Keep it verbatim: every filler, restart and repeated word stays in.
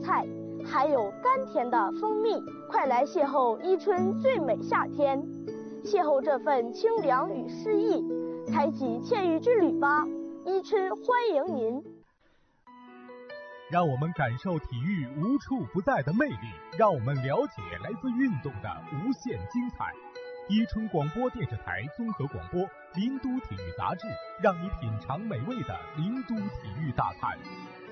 菜，还有甘甜的蜂蜜。快来邂逅伊春最美夏天，邂逅这份清凉与诗意，开启惬意之旅吧！伊春欢迎您。 让我们感受体育无处不在的魅力，让我们了解来自运动的无限精彩。伊春广播电视台综合广播，林都体育杂志，让你品尝美味的林都体育大餐。